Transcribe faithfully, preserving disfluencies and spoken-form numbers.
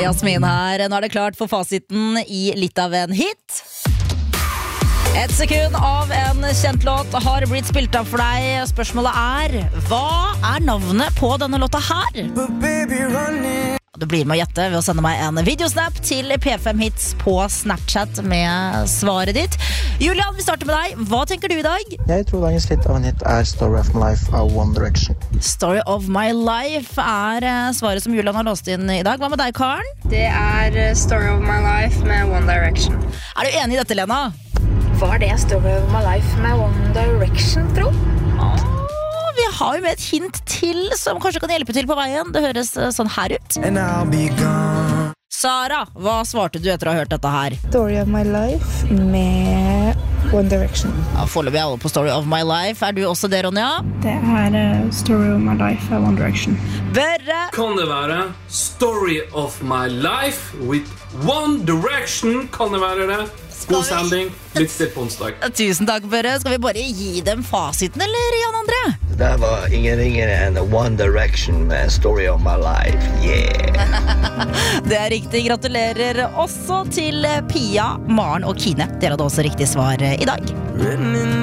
Jasmin her. Nå er det klart for fasiten i litt av en hit. Et sekund av en kjent låt har blitt spilt av for deg. Spørsmålet er, hva er navnet på denne låta her? Du blir med å gjette ved å sende meg en videosnap til P fem Hits på Snapchat med svaret ditt. Julian, vi starter med deg. Hva tenker du i dag? Jeg tror dagens hit av en hit er Story of My Life av One Direction. Story of My Life er svaret som Julian har låst inn i dag. Hva med deg, Karen? Det er Story of My Life med One Direction. Er du enig i dette, Lena? Var det Story of My Life med One Direction, tro? Åh, vi har jo med et hint til som kanskje kan hjelpe til på veien. Det høres sånn her ut. And I'll be gone. Sara, hva svarte du etter å ha hørt dette her? Story of My Life med One Direction. Ja, foreløpig er alle på Story of My Life. Er du også det, Ronja? Det er uh, Story of My Life av One Direction. Børre! Kan det være Story of My Life with One Direction? Kan det være det? God sending, lykke til på onsdag. Tusen takk, Børre. Skal vi bare gi dem fasiten, eller, Jan André? Det var ingen ringere enn One Direction med Story of My Life, yeah. Det er riktig. Gratulerer også til Pia, Maren og Kine. Dere hadde også riktig svar i dag.